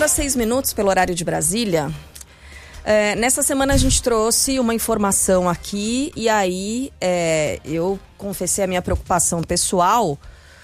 horas 6 minutos pelo horário de Brasília. Nessa semana a gente trouxe uma informação aqui e aí eu confessei a minha preocupação pessoal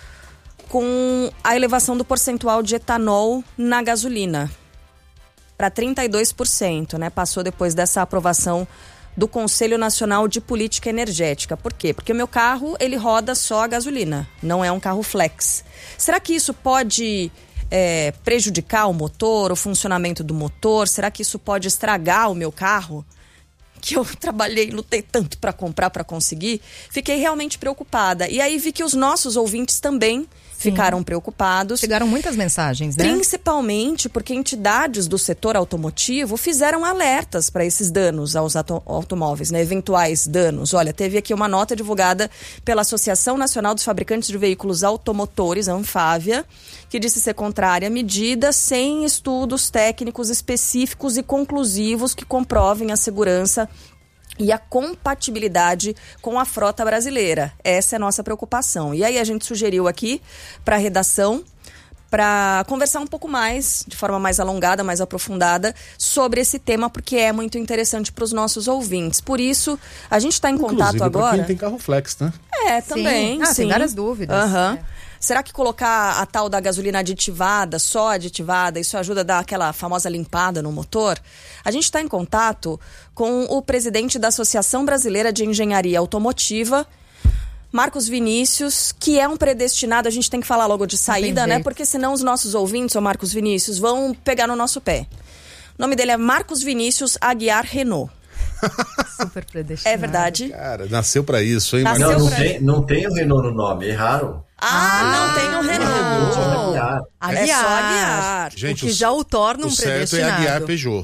com a elevação do percentual de etanol na gasolina para 32%, né? Passou depois dessa aprovação do Conselho Nacional de Política Energética. Por quê? Porque o meu carro, ele roda só a gasolina, não é um carro flex. Será que isso pode prejudicar o motor, o funcionamento do motor? Será que isso pode estragar o meu carro? Que eu trabalhei, lutei tanto para comprar, para conseguir. Fiquei realmente preocupada. E aí vi que os nossos ouvintes também ficaram preocupados. Chegaram muitas mensagens, né? Principalmente porque entidades do setor automotivo fizeram alertas para esses danos aos automóveis, né? Eventuais danos. Olha, teve aqui uma nota divulgada pela Associação Nacional dos Fabricantes de Veículos Automotores, a Anfávia, que disse ser contrária à medida sem estudos técnicos específicos e conclusivos que comprovem a segurança e a compatibilidade com a frota brasileira. Essa é a nossa preocupação. E aí a gente sugeriu aqui para a redação para conversar um pouco mais, de forma mais alongada, mais aprofundada, sobre esse tema, porque é muito interessante para os nossos ouvintes. Por isso, a gente está em contato agora... Quem tem carro flex, né? Também, sim. Tem várias dúvidas. Será que colocar a tal da gasolina aditivada, só aditivada, isso ajuda a dar aquela famosa limpada no motor? A gente está em contato com o presidente da Associação Brasileira de Engenharia Automotiva, Marcos Vinícius, que é um predestinado. A gente tem que falar logo de saída, né? Porque senão os nossos ouvintes, ô Marcos Vinícius, vão pegar no nosso pé. O nome dele é Marcos Vinícius Aguiar Renault. Super predestinado. É verdade? Cara, nasceu pra isso, hein? Não tem o Renault no nome, erraram. Não tem o Renault. Aguiar. É só Aguiar. Gente, o que já o torna um certo predestinado. é Aguiar Peugeot.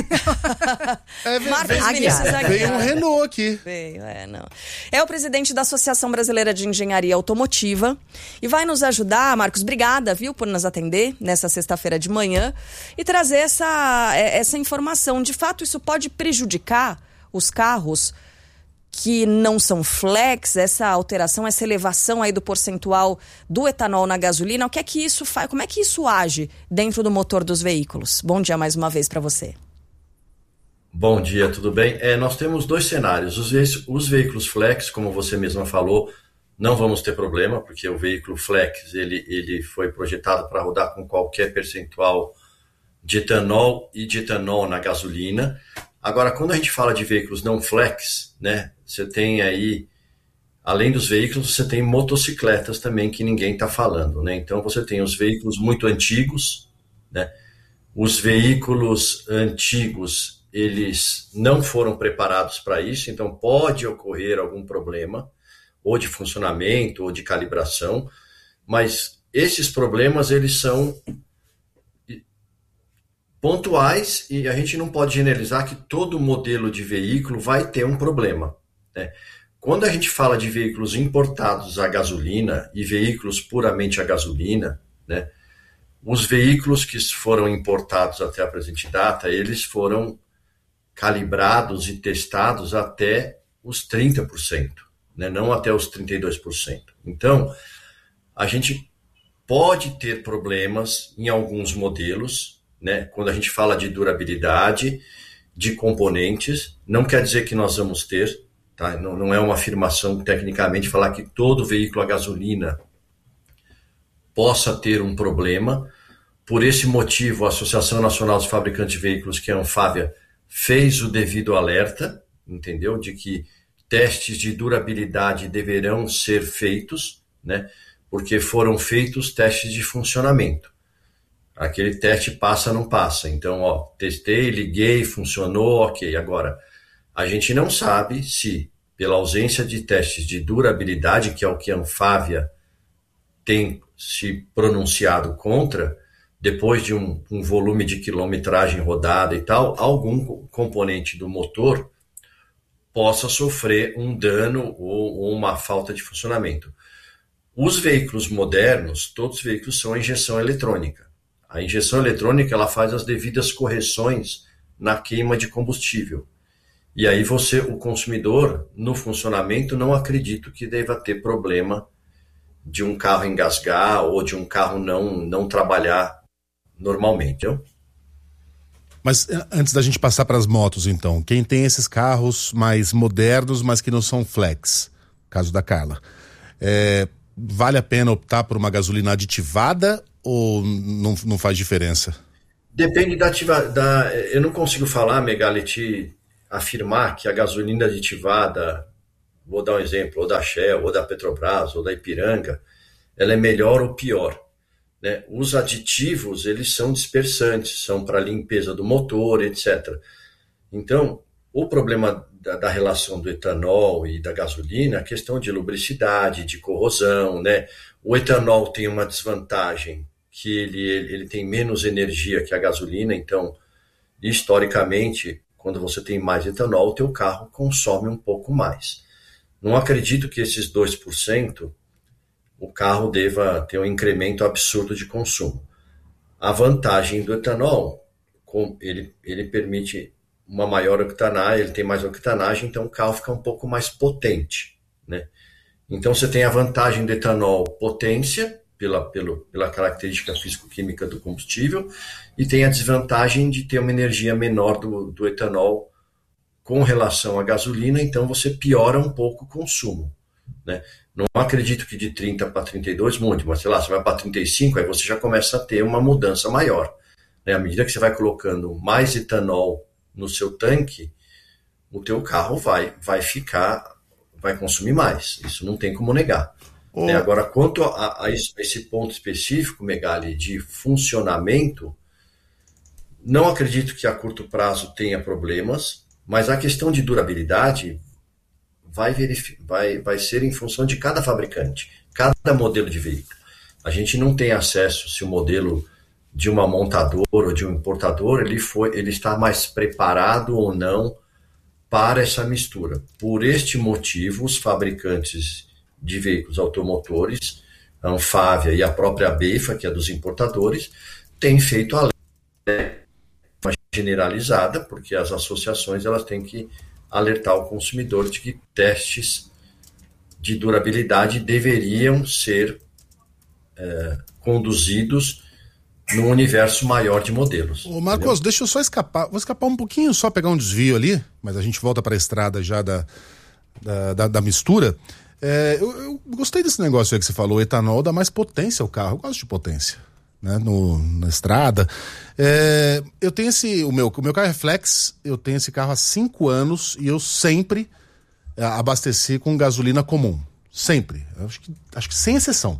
Marcos Vinícius Aguiar. Veio um Renault aqui. Não. É o presidente da Associação Brasileira de Engenharia Automotiva e vai nos ajudar, Marcos, obrigada, viu, por nos atender nessa sexta-feira de manhã e trazer essa informação. De fato, isso pode prejudicar os carros que não são flex, essa alteração, essa elevação aí do percentual do etanol na gasolina. O que é que isso faz? Como é que isso age dentro do motor dos veículos? Bom dia mais uma vez para você. Bom dia, tudo bem? Nós temos dois cenários. Os veículos flex, como você mesma falou, não vamos ter problema, porque o veículo flex ele foi projetado para rodar com qualquer percentual de etanol e de etanol na gasolina. Agora, quando a gente fala de veículos não flex, né, você tem aí, além dos veículos, você tem motocicletas também que ninguém está falando, né? Então, você tem os veículos muito antigos, né? Os veículos antigos, eles não foram preparados para isso, então pode ocorrer algum problema, ou de funcionamento, ou de calibração, mas esses problemas, eles são pontuais e a gente não pode generalizar que todo modelo de veículo vai ter um problema, né? Quando a gente fala de veículos importados a gasolina e veículos puramente a gasolina, né, os veículos que foram importados até a presente data, eles foram calibrados e testados até os 30%, né, não até os 32%. Então, a gente pode ter problemas em alguns modelos, né, quando a gente fala de durabilidade, de componentes, não quer dizer que nós vamos ter, tá? Não é uma afirmação tecnicamente falar que todo veículo a gasolina possa ter um problema. Por esse motivo, a Associação Nacional dos Fabricantes de Veículos, que é a Anfávia, fez o devido alerta, entendeu? De que testes de durabilidade deverão ser feitos, né? Porque foram feitos testes de funcionamento. Aquele teste passa, não passa. Então, testei, liguei, funcionou, ok. Agora, a gente não sabe se, pela ausência de testes de durabilidade, que é o que a Anfávia tem se pronunciado contra, depois de um volume de quilometragem rodada e tal, algum componente do motor possa sofrer um dano ou uma falta de funcionamento. Os veículos modernos, todos os veículos são a injeção eletrônica. A injeção eletrônica, ela faz as devidas correções na queima de combustível. E aí o consumidor, no funcionamento, não acredito que deva ter problema de um carro engasgar ou de um carro não trabalhar normalmente. Viu? Mas antes da gente passar para as motos, então, quem tem esses carros mais modernos, mas que não são flex, caso da Carla, vale a pena optar por uma gasolina aditivada ou não faz diferença? Depende eu não consigo falar, Megali, afirmar que a gasolina aditivada, vou dar um exemplo, ou da Shell, ou da Petrobras, ou da Ipiranga, ela é melhor ou pior. Né? Os aditivos, eles são dispersantes, são para limpeza do motor, etc. Então, o problema da relação do etanol e da gasolina é a questão de lubricidade, de corrosão, né? O etanol tem uma desvantagem, que ele tem menos energia que a gasolina, então, historicamente, quando você tem mais etanol, o teu carro consome um pouco mais. Não acredito que esses 2%, o carro deva ter um incremento absurdo de consumo. A vantagem do etanol, ele permite uma maior octanagem, ele tem mais octanagem, então o carro fica um pouco mais potente, né? Então você tem a vantagem do etanol, potência, pela característica físico-química do combustível, e tem a desvantagem de ter uma energia menor do etanol com relação à gasolina, então você piora um pouco o consumo, né? Não acredito que de 30 para 32 mude, mas sei lá, você vai para 35, aí você já começa a ter uma mudança maior, né? À medida que você vai colocando mais etanol no seu tanque, o teu carro vai consumir mais, isso não tem como negar. Agora, quanto a esse ponto específico, Megali, de funcionamento, não acredito que a curto prazo tenha problemas, mas a questão de durabilidade vai ser em função de cada fabricante, cada modelo de veículo. A gente não tem acesso se o modelo de uma montadora ou de um importador ele está mais preparado ou não para essa mistura. Por este motivo, os fabricantes de veículos automotores, a Anfávia e a própria BEFA, que é dos importadores, têm feito a lei generalizada, porque as associações elas têm que alertar o consumidor de que testes de durabilidade deveriam ser conduzidos num universo maior de modelos. Ô Marcos, entendeu? Deixa eu só vou escapar um pouquinho, só pegar um desvio ali, mas a gente volta para a estrada já da mistura. Eu gostei desse negócio aí que você falou, o etanol dá mais potência ao carro, eu gosto de potência, né, na estrada. Eu tenho o meu carro é flex, eu tenho esse carro há 5 anos e eu sempre abasteci com gasolina comum, sempre, acho que sem exceção.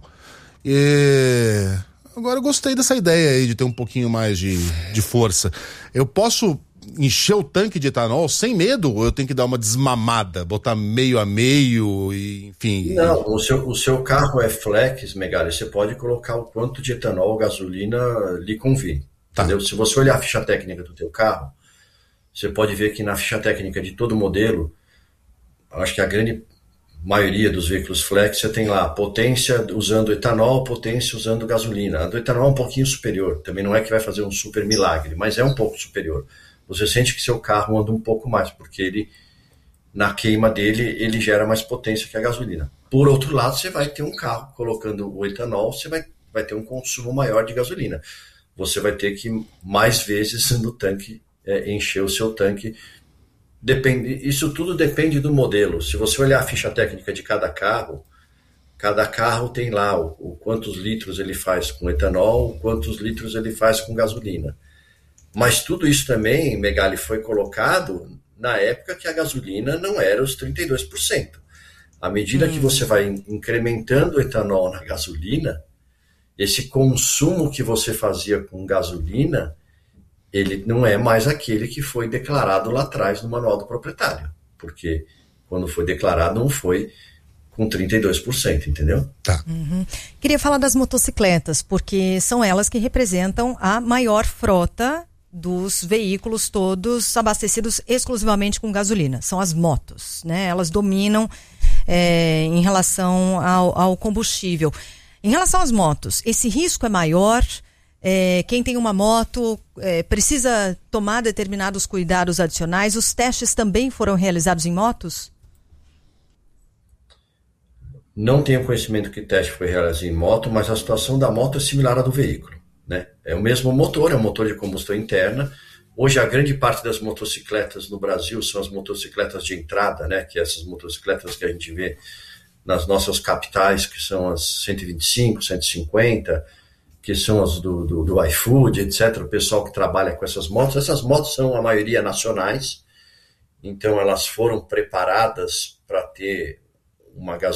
Agora eu gostei dessa ideia aí de ter um pouquinho mais de força. Eu posso encher o tanque de etanol sem medo ou eu tenho que dar uma desmamada, botar meio a meio, e, enfim? Não, o seu carro é flex, Megali, você pode colocar o quanto de etanol ou gasolina lhe convém. Tá. Entendeu? Se você olhar a ficha técnica do teu carro, você pode ver que na ficha técnica de todo modelo, acho que a grande maioria dos veículos flex, você tem lá potência usando etanol, potência usando gasolina. A do etanol é um pouquinho superior, também não é que vai fazer um super milagre, mas é um pouco superior. Você sente que seu carro anda um pouco mais, porque ele, na queima dele, ele gera mais potência que a gasolina. Por outro lado, você vai ter um carro colocando o etanol, você vai ter um consumo maior de gasolina. Você vai ter que, mais vezes no tanque, encher o seu tanque. Isso tudo depende do modelo. Se você olhar a ficha técnica de cada carro tem lá o quantos litros ele faz com etanol, quantos litros ele faz com gasolina. Mas tudo isso também, Megali, foi colocado na época que a gasolina não era os 32%. À medida que você vai incrementando o etanol na gasolina, esse consumo que você fazia com gasolina, ele não é mais aquele que foi declarado lá atrás no manual do proprietário. Porque quando foi declarado, não foi com 32%, entendeu? Tá. Queria falar das motocicletas, porque são elas que representam a maior frota dos veículos todos abastecidos exclusivamente com gasolina. São as motos, né? Elas dominam em relação ao combustível. Em relação às motos, esse risco é maior? Quem tem uma moto precisa tomar determinados cuidados adicionais? Os testes também foram realizados em motos? Não tenho conhecimento que teste foi realizado em moto, mas a situação da moto é similar à do veículo, né? É o mesmo motor, é um motor de combustão interna, Hoje, a grande parte das motocicletas no Brasil são as motocicletas de entrada, né? Que é essas motocicletas que a gente vê nas nossas capitais, que são as 125, 150, que são as do iFood, etc. O pessoal que trabalha com essas motos são a maioria nacionais, então elas foram preparadas para ter uma gasolina